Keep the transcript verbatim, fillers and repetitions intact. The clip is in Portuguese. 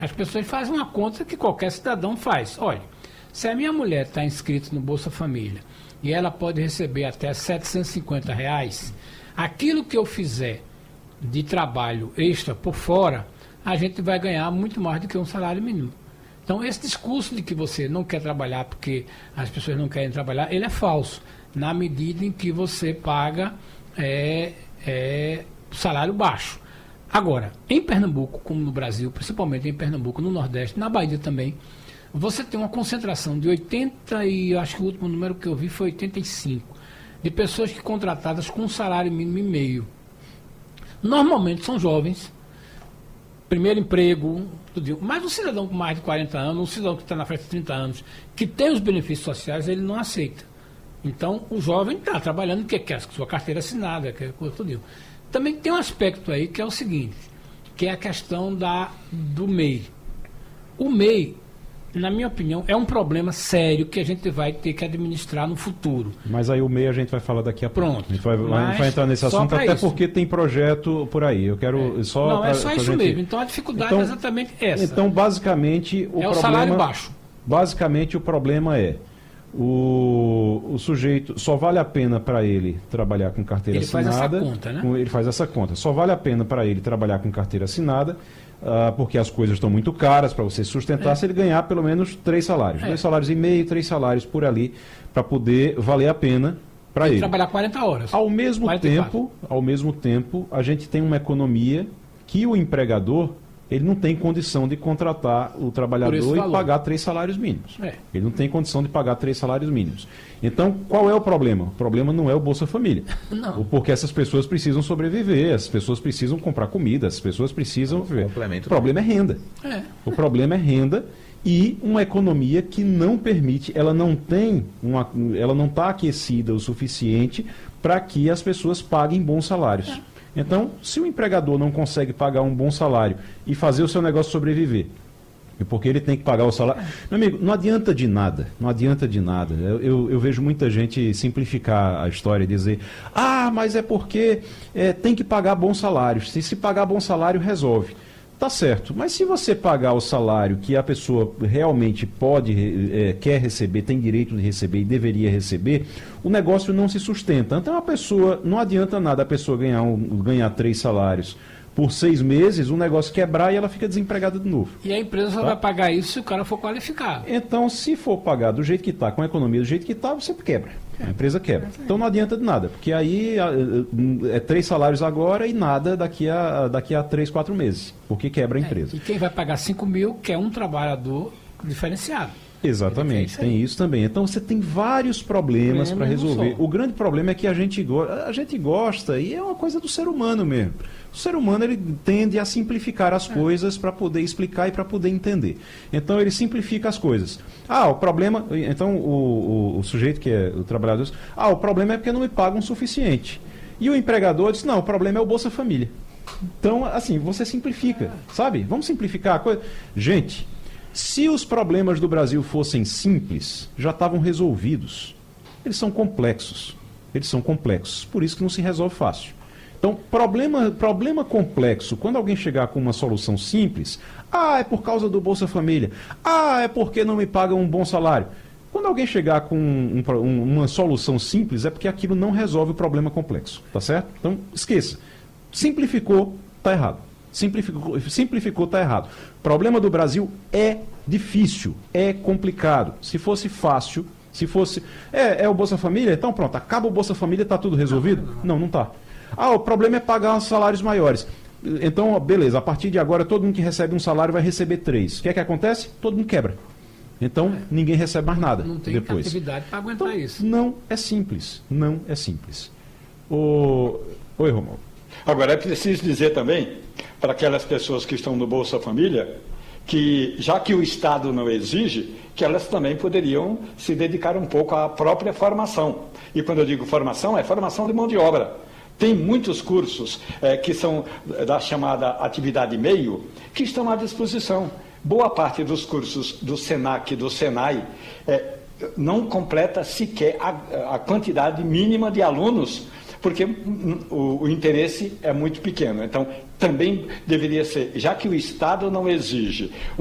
As pessoas fazem uma conta que qualquer cidadão faz. Olha, se a minha mulher está inscrita no Bolsa Família e ela pode receber até setecentos e cinquenta reais, aquilo que eu fizer de trabalho extra por fora, a gente vai ganhar muito mais do que um salário mínimo. Então, esse discurso de que você não quer trabalhar porque as pessoas não querem trabalhar, ele é falso, na medida em que você paga é, é, salário baixo. Agora, em Pernambuco, como no Brasil, principalmente em Pernambuco, no Nordeste, na Bahia também, você tem uma concentração de oitenta, e acho que o último número que eu vi foi oitenta e cinco, de pessoas que contratadas com um salário mínimo e meio. Normalmente são jovens, primeiro emprego, tudo. Mas um cidadão com mais de quarenta anos, um cidadão que está na frente de trinta anos, que tem os benefícios sociais, ele não aceita. Então, o jovem está trabalhando porque quer a sua carteira assinada, quer coisa tudo. Também tem um aspecto aí que é o seguinte, que é a questão da, do M E I. O M E I, na minha opinião, é um problema sério que a gente vai ter que administrar no futuro. Mas aí o M E I a gente vai falar daqui a pouco. Pronto. A gente vai, a gente vai entrar nesse assunto, até isso. Porque tem projeto por aí. Eu quero é. só... Não, pra, é só isso gente... mesmo. Então a dificuldade então, é exatamente essa. Então, basicamente, o é problema... o salário baixo. Basicamente, o problema é o, o sujeito... Só vale a pena para ele trabalhar com carteira ele assinada... Ele faz essa conta, né? Com, ele faz essa conta. Só vale a pena para ele trabalhar com carteira assinada... Uh, porque as coisas estão muito caras para você sustentar, é. se ele ganhar pelo menos três salários. É. Dois salários e meio, três salários por ali, para poder valer a pena para ele. Trabalhar quarenta horas. Ao mesmo tempo, ao mesmo tempo, a gente tem uma economia que o empregador ele não tem condição de contratar o trabalhador e pagar três salários mínimos. É. Ele não tem condição de pagar três salários mínimos. Então, qual é o problema? O problema não é o Bolsa Família. Não. Porque essas pessoas precisam sobreviver, as pessoas precisam comprar comida, as pessoas precisam... O, complemento o problema é renda. É. O problema é renda e uma economia que não permite, ela não tem, uma, ela não está aquecida o suficiente para que as pessoas paguem bons salários. É. Então, se o empregador não consegue pagar um bom salário e fazer o seu negócio sobreviver, porque ele tem que pagar o salário... Meu amigo, não adianta de nada, não adianta de nada. Eu, eu, eu vejo muita gente simplificar a história e dizer, ah, mas é porque é, tem que pagar bons salários, se se pagar bom salário resolve. Tá certo, mas se você pagar o salário que a pessoa realmente pode, é, quer receber, tem direito de receber e deveria receber, o negócio não se sustenta. Então a pessoa, não adianta nada a pessoa ganhar, um, ganhar três salários por seis meses, o negócio quebrar e ela fica desempregada de novo. E a empresa só tá? vai pagar isso se o cara for qualificado. Então, se for pagar do jeito que está, com a economia do jeito que está, você quebra. A empresa quebra. Então não adianta de nada, porque aí é três salários agora e nada daqui a, daqui a três, quatro meses, porque quebra a empresa. É, e quem vai pagar cinco mil quer um trabalhador diferenciado. Exatamente, tem isso também. Então você tem vários problemas para resolver. O grande problema é que a gente, go a gente gosta, e é uma coisa do ser humano mesmo. O ser humano ele tende a simplificar as é. coisas para poder explicar e para poder entender. Então ele simplifica as coisas. Ah, o problema... Então o, o, o sujeito que é o trabalhador diz, ah, o problema é porque não me pagam o suficiente. E o empregador diz, não, o problema é o Bolsa Família. Então, assim, você simplifica, sabe? Vamos simplificar a coisa. Gente... Se os problemas do Brasil fossem simples, já estavam resolvidos. Eles são complexos. Eles são complexos. Por isso que não se resolve fácil. Então, problema, problema complexo, quando alguém chegar com uma solução simples, ah, é por causa do Bolsa Família. Ah, é porque não me pagam um bom salário. Quando alguém chegar com um, um, uma solução simples, é porque aquilo não resolve o problema complexo. Tá certo? Então, esqueça. Simplificou, tá errado. Simplificou, simplificou, tá errado. O problema do Brasil é difícil, é complicado. Se fosse fácil, se fosse... É, é o Bolsa Família? Então pronto, acaba o Bolsa Família, tá tudo resolvido? Não, não tá. Ah, o problema é pagar os salários maiores. Então, beleza, a partir de agora todo mundo que recebe um salário vai receber três. O que é que acontece? Todo mundo quebra. Então, é. ninguém recebe mais nada não tem depois. Atividade para aguentar então, isso. Não é simples, não é simples. O... Oi, Romualdo. Agora, é preciso dizer também, para aquelas pessoas que estão no Bolsa Família, que já que o Estado não exige, que elas também poderiam se dedicar um pouco à própria formação. E quando eu digo formação, é formação de mão de obra. Tem muitos cursos é, que são da chamada atividade meio, que estão à disposição. Boa parte dos cursos do SENAC e do SENAI é, não completa sequer a, a quantidade mínima de alunos, porque o, o interesse é muito pequeno. Então, também deveria ser, já que o Estado não exige